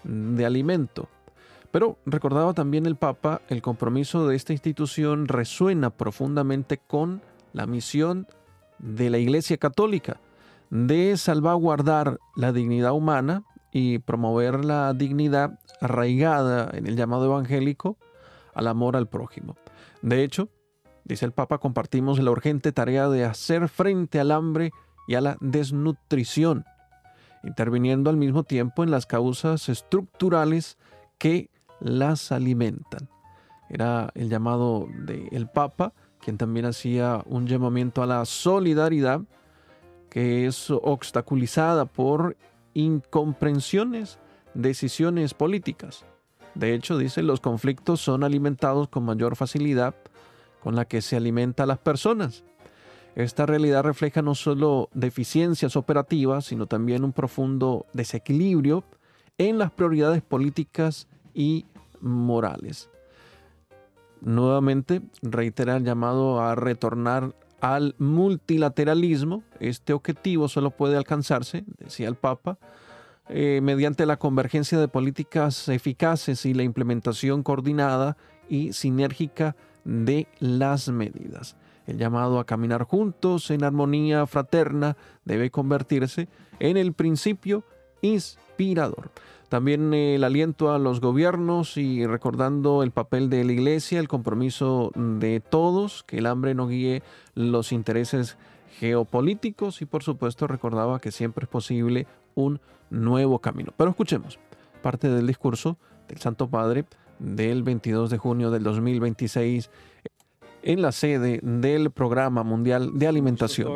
de alimento. Pero recordaba también el Papa, el compromiso de esta institución resuena profundamente con la misión de la Iglesia Católica de salvaguardar la dignidad humana y promover la dignidad arraigada en el llamado evangélico al amor al prójimo. De hecho, dice el Papa, compartimos la urgente tarea de hacer frente al hambre y a la desnutrición, interviniendo al mismo tiempo en las causas estructurales que las alimentan. Era el llamado del Papa, quien también hacía un llamamiento a la solidaridad que es obstaculizada por incomprensiones, decisiones políticas. De hecho, dice, los conflictos son alimentados con mayor facilidad con la que se alimenta a las personas. Esta realidad refleja no solo deficiencias operativas, sino también un profundo desequilibrio en las prioridades políticas y morales. Nuevamente reitera el llamado a retornar al multilateralismo. Este objetivo solo puede alcanzarse, decía el Papa, mediante la convergencia de políticas eficaces y la implementación coordinada y sinérgica de las medidas. El llamado a caminar juntos en armonía fraterna debe convertirse en el principio inspirador. También el aliento a los gobiernos y recordando el papel de la Iglesia, el compromiso de todos, que el hambre no guíe los intereses geopolíticos y por supuesto recordaba que siempre es posible un nuevo camino. Pero escuchemos parte del discurso del Santo Padre del 22 de junio del 2026 en la sede del Programa Mundial de Alimentación.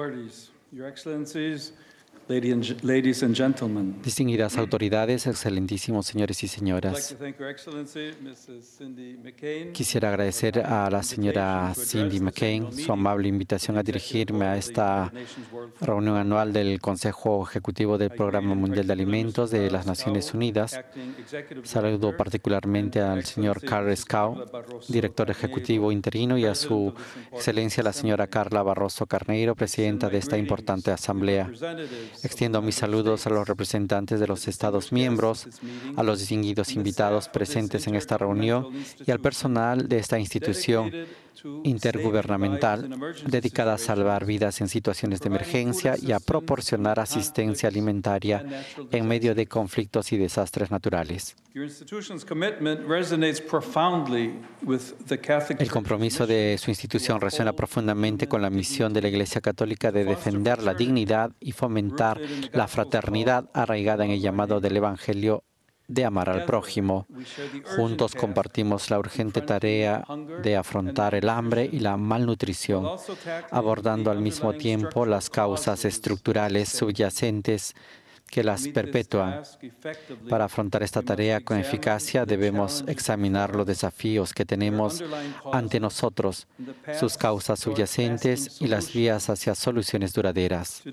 Distinguidas autoridades, excelentísimos señores y señoras, quisiera agradecer a la señora Cindy McCain su amable invitación a dirigirme a esta reunión anual del Consejo Ejecutivo del Programa Mundial de Alimentos de las Naciones Unidas. Saludo particularmente al señor Carl Schau, director ejecutivo interino, y a su excelencia la señora Carla Barroso Carneiro, presidenta de esta importante asamblea. Extiendo mis saludos a los representantes de los Estados miembros, a los distinguidos invitados presentes en esta reunión y al personal de esta institución intergubernamental dedicada a salvar vidas en situaciones de emergencia y a proporcionar asistencia alimentaria en medio de conflictos y desastres naturales. El compromiso de su institución resuena profundamente con la misión de la Iglesia Católica de defender la dignidad y fomentar la fraternidad arraigada en el llamado del Evangelio de amar al prójimo. Juntos compartimos la urgente tarea de afrontar el hambre y la malnutrición, abordando al mismo tiempo las causas estructurales subyacentes que las perpetúan. Para afrontar esta tarea con eficacia debemos examinar los desafíos que tenemos ante nosotros, sus causas subyacentes y las vías hacia soluciones duraderas.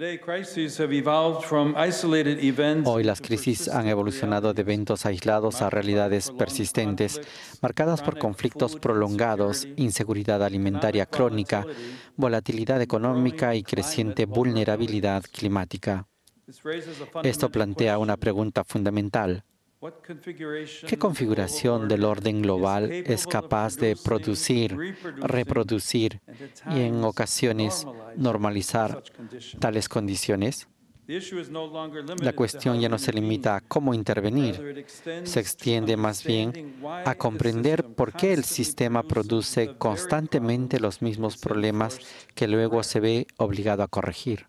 Hoy las crisis han evolucionado de eventos aislados a realidades persistentes, marcadas por conflictos prolongados, inseguridad alimentaria crónica, volatilidad económica y creciente vulnerabilidad climática. Esto plantea una pregunta fundamental. ¿Qué configuración del orden global es capaz de producir, reproducir y en ocasiones normalizar tales condiciones? La cuestión ya no se limita a cómo intervenir, se extiende más bien a comprender por qué el sistema produce constantemente los mismos problemas que luego se ve obligado a corregir.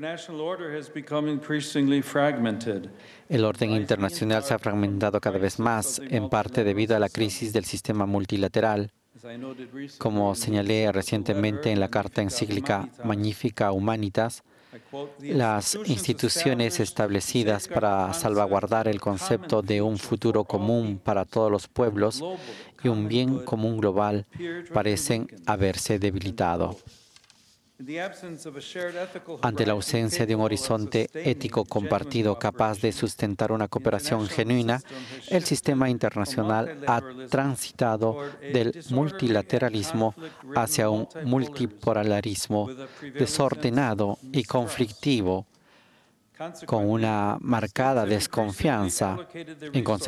El orden internacional se ha fragmentado cada vez más, en parte debido a la crisis del sistema multilateral. Como señalé recientemente en la carta encíclica Magnificat Humanitas, las instituciones establecidas para salvaguardar el concepto de un futuro común para todos los pueblos y un bien común global parecen haberse debilitado. Ante la ausencia de un horizonte ético compartido capaz de sustentar una cooperación genuina, el sistema internacional ha transitado del multilateralismo hacia un multipolarismo desordenado y conflictivo, con una marcada desconfianza. En consecuencia,